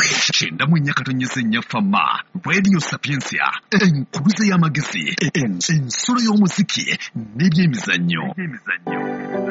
kyenda mu nnya katonnyesa ennya fama radio sapiensia enkuluze y'amagezi ensolo y'omuziki n'ebyemizannyo